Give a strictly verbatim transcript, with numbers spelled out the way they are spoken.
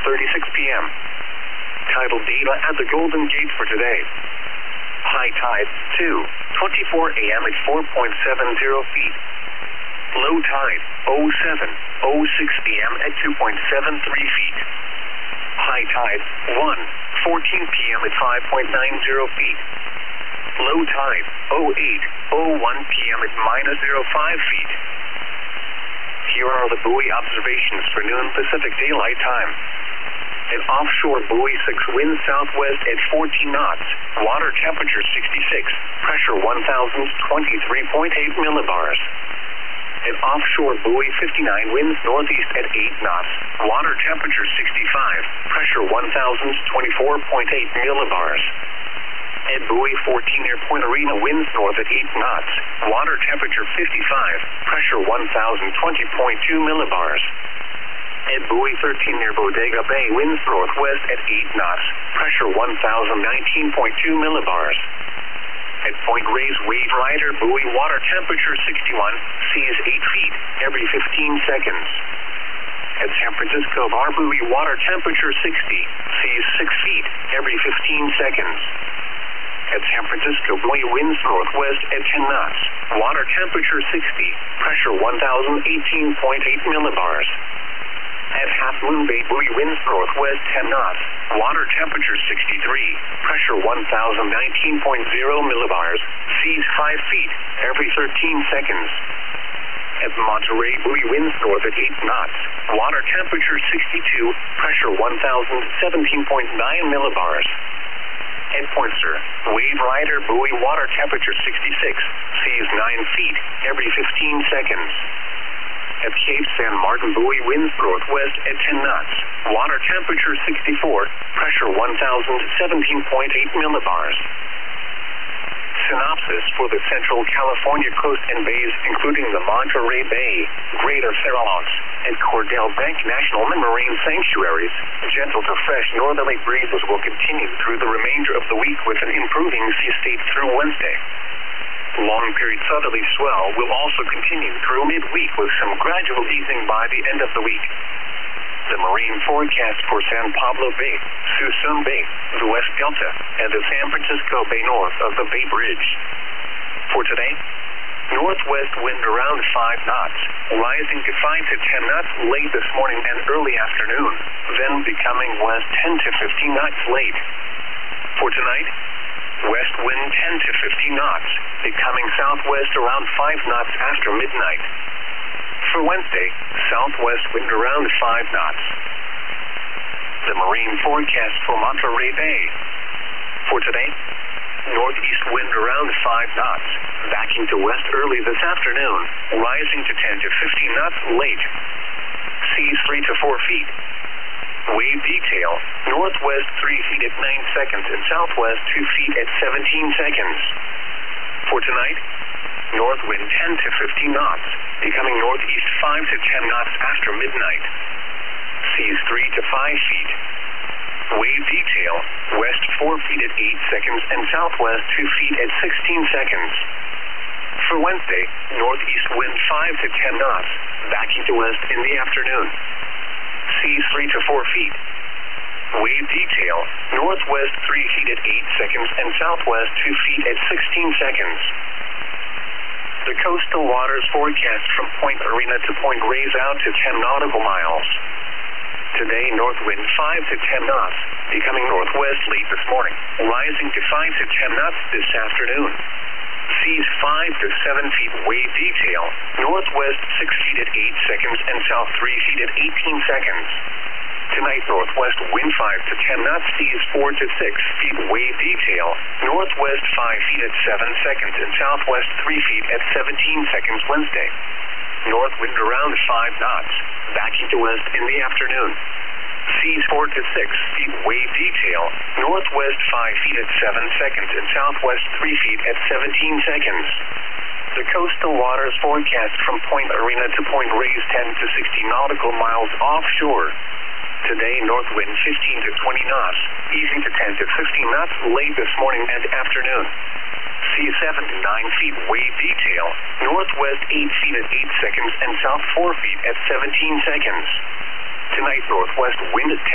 thirty-six p m Tidal data at the Golden Gate for today. High tide, two twenty-four a m at four point seven zero feet. Low tide, oh seven oh six p m at two point seven three feet. High tide, one fourteen p m at five point nine zero feet. Low tide, oh eight oh one p m at minus zero five feet. Here are the buoy observations for noon Pacific Daylight Time. An offshore buoy six, wind southwest at fourteen knots, water temperature sixty-six, pressure one thousand twenty-three point eight millibars. An offshore buoy fifty-nine, winds northeast at eight knots, water temperature sixty-five, pressure one thousand twenty-four point eight millibars. At buoy fourteen near Point Arena, winds north at eight knots, water temperature fifty-five, pressure one thousand twenty point two millibars. At buoy thirteen near Bodega Bay, winds northwest at eight knots, pressure one thousand nineteen point two millibars. At Point Reyes, wave rider buoy, water temperature sixty-one, seas eight feet every fifteen seconds. At San Francisco Bar buoy, water temperature sixty, seas six feet every fifteen seconds. At San Francisco buoy, winds northwest at ten knots, water temperature sixty, pressure one thousand eighteen point eight millibars. At Half Moon Bay buoy, winds northwest ten knots, water temperature sixty-three, pressure one thousand nineteen point zero millibars, seas five feet every thirteen seconds. At Monterey buoy, winds north at eight knots, water temperature sixty-two, pressure one thousand seventeen point nine millibars. At Poinsett, wave rider buoy, water temperature sixty-six, seas nine feet every fifteen seconds. At Cape San Martin buoy, winds northwest at ten knots, water temperature sixty-four, pressure one thousand seventeen point eight millibars. Synopsis for the Central California coast and bays, including the Monterey Bay, Greater Farallones, and Cordell Bank National Marine Sanctuaries, gentle to fresh northerly breezes will continue through the remainder of the week with an improving sea state through Wednesday. Long-period southerly swell will also continue through midweek with some gradual easing by the end of the week. The marine forecast for San Pablo Bay, Suisun Bay, the West Delta, and the San Francisco Bay north of the Bay Bridge. For today, northwest wind around five knots, rising to five to ten knots late this morning and early afternoon, then becoming west ten to fifteen knots late. For tonight, west wind ten to fifteen knots, becoming southwest around five knots after midnight. For Wednesday, southwest wind around five knots. The marine forecast for Monterey Bay. For today, northeast wind around five knots, backing to west early this afternoon, rising to ten to fifteen knots late. Seas three to four feet. Wave detail, northwest three feet at nine seconds and southwest two feet at seventeen seconds. For tonight, north wind ten to fifteen knots, becoming northeast five to ten knots after midnight. Seas three to five feet. Wave detail, west four feet at eight seconds and southwest two feet at sixteen seconds. For Wednesday, northeast wind five to ten knots, backing to west in the afternoon. Seas three to four feet. Wave detail, northwest three feet at eight seconds and southwest two feet at sixteen seconds. The coastal waters forecast from Point Arena to Point Reyes out to ten nautical miles. Today, north wind five to ten knots, becoming northwest late this morning, rising to five to ten knots this afternoon. Seas five to seven feet, wave detail, northwest six feet at eight seconds and south three feet at eighteen seconds. Tonight, northwest wind five to ten knots, seas four to six feet, wave detail, northwest five feet at seven seconds and southwest three feet at seventeen seconds Wednesday. North wind around five knots, backing to west in the afternoon. Seas four to six feet, wave detail, northwest five feet at seven seconds and southwest three feet at seventeen seconds. The coastal waters forecast from Point Arena to Point Reyes ten to sixty nautical miles offshore. Today, north wind fifteen to twenty knots, easing to ten to fifteen knots late this morning and afternoon. Seas seven to nine feet, wave detail, northwest eight feet at eight seconds and south four feet at seventeen seconds. Tonight, northwest wind at ten